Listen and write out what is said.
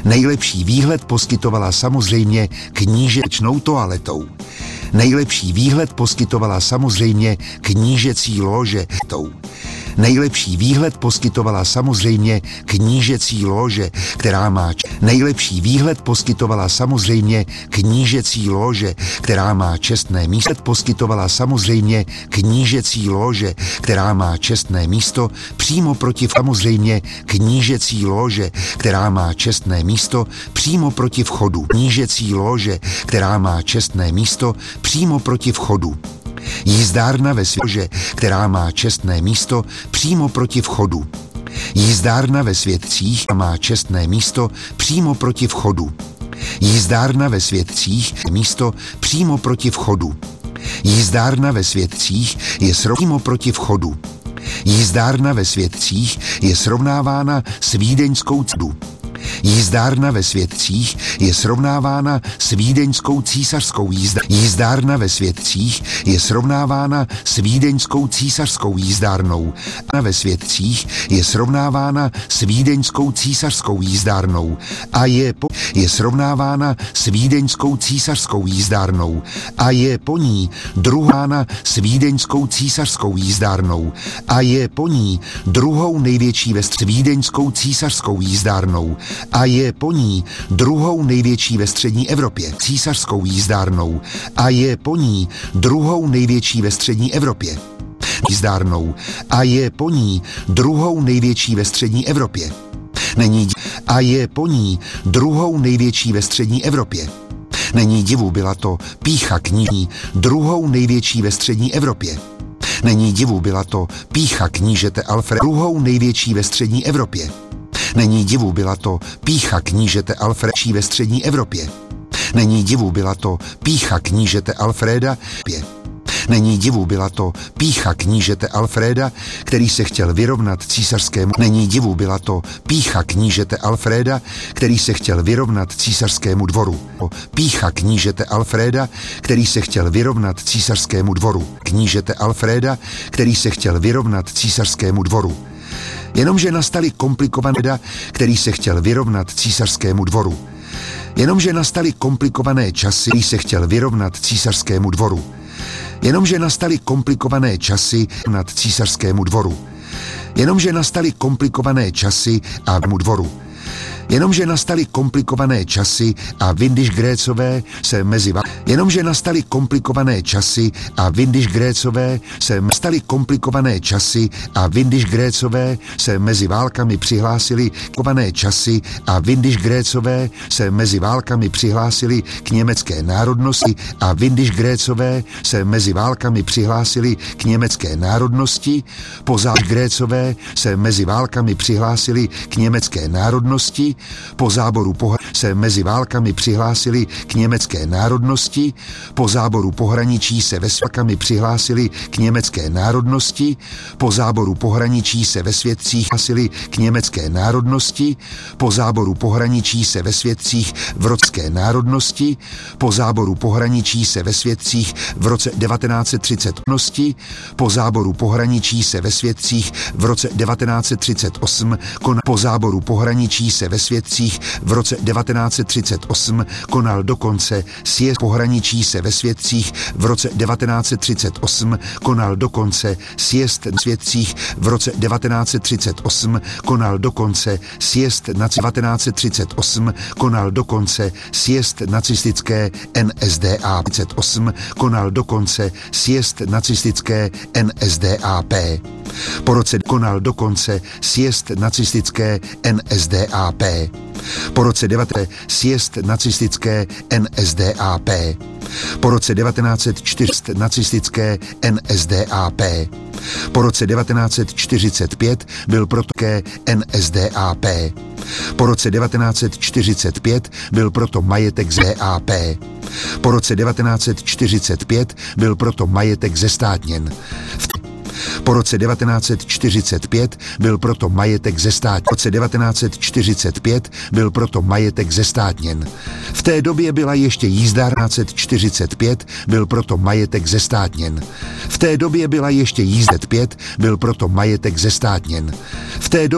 Nejlepší výhled poskytovala samozřejmě knížečnou toaletou. Nejlepší výhled poskytovala samozřejmě knížecí lóže. Nejlepší výhled poskytovala samozřejmě knížecí lóže, která má nejlepší výhled poskytovala samozřejmě knížecí lóže, která má čestné místo. Poskytovala samozřejmě knížecí lóže, která má čestné místo přímo proti samozřejmě knížecí lóže, která má čestné místo přímo proti vchodu. Knížecí lóže, která má čestné místo přímo proti vchodu. Jízdárna ve Světcích, která má čestné místo přímo proti vchodu. Jízdárna ve Světcích má čestné místo přímo proti vchodu. Jízdárna ve Světcích místo přímo proti vchodu. Jízdárna ve Světcích je přímo proti vchodu. Jízdárna ve Světcích je srovnávána s vídeňskou cedou. Jízdárna ve Světcích je srovnávána s vídeňskou císařskou jízdárnou. Jízdárna ve Světcích je srovnávána s vídeňskou císařskou jízdárnou. A ve Světcích je srovnávána s vídeňskou císařskou jízdárnou. A je srovnávána s vídeňskou císařskou jízdárnou. A je po ní druhána s vídeňskou císařskou jízdárnou. A je po ní druhou největší ve vídeňskou císařskou jízdárnou. A je po ní druhou největší ve střední Evropě císařskou jízdárnou. A je po ní druhou největší ve střední Evropě jízdárnou. A je po ní druhou největší ve střední Evropě. A je po ní druhou největší ve střední Evropě. Není divu, byla to pýcha kníží druhou největší ve střední Evropě. Není divu, byla to pýcha knížete Alfreda druhou největší ve střední Evropě. Není divu, byla to pýcha knížete Alfreda ve střední Evropě. Není divu, byla to pýcha knížete Alfreda. Není divu, byla to pýcha knížete Alfreda, který se chtěl vyrovnat císařskému. Není divu, byla to pýcha knížete Alfreda, který se chtěl vyrovnat císařskému dvoru. Pýcha knížete Alfreda, který se chtěl vyrovnat císařskému dvoru. Knížete Alfreda, který se chtěl vyrovnat císařskému dvoru. Jenomže nastaly komplikované, který se chtěl vyrovnat císařskému dvoru. Jenomže nastaly komplikované časy, který se chtěl vyrovnat císařskému dvoru. Jenomže nastaly komplikované časy nad císařskému dvoru. Jenomže nastaly komplikované časy a mu dvoru. Jenomže nastaly komplikované časy a Vindiš-Grécové se mezi jenomže nastaly komplikované časy a Vindiš-Grécové se nastaly komplikované časy a Vindiš-Grécové se mezi válkami přihlásili komplikované časy a Vindiš-Grécové se mezi válkami přihlásili k německé národnosti a Vindiš-Grécové se mezi válkami přihlásili k německé národnosti. Grécové se mezi válkami přihlásili k německé národnosti. Po záboru se mezi válkami přihlásili k německé národnosti, po záboru pohraničí se ve Světcích přihlásili k německé národnosti, po záboru pohraničí se ve Světcích přihlásili k německé národnosti, po záboru pohraničí se ve Světcích v roce národnosti, po záboru pohraničí se ve Světcích v roce 1930, po záboru pohraničí se ve Světcích v roce 1938, po záboru pohraničí se ve Světcích v roce 1938 konal dokonce sjezd pohraničí se ve Světcích v roce 1938 konal dokonce sjezd na Světcích v roce 1938 konal dokonce sjezd na 1938 konal dokonce sjezd nacistické NSDAP 38 konal dokonce sjezd nacistické NSDAP. Po roce konal dokonce sjezd nacistické NSDAP. Po roce 19 sjezd nacistické NSDAP. Po roce 1940 nacistické NSDAP. Po roce 1945 byl proto NSDAP. Po roce 1945 byl proto majetek ZAP. Po roce 1945 byl proto majetek zestátněn. Po roce 1945 byl proto majetek zestátněn. V roce 1945 byl proto majetek zestátněn. V té době byla ještě jízdárna 1945 byl proto majetek zestátněn. V té době byla ještě jízdet 5 byl proto majetek zestátněn. V té